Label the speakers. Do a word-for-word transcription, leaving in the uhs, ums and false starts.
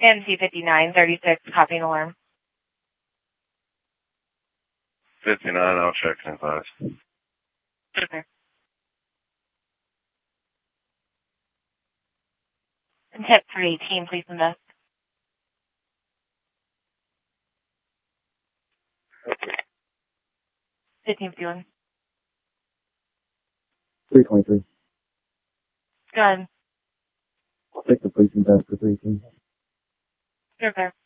Speaker 1: M C fifty-nine thirty-six, copying alarm.
Speaker 2: fifty-nine, I'll check and advise.
Speaker 1: Okay. And tip for eighteen, please invest. fifteen fifty-one.
Speaker 3: three twenty-three.
Speaker 1: Go ahead.
Speaker 3: Take the police invest for three teams.
Speaker 1: You're fair.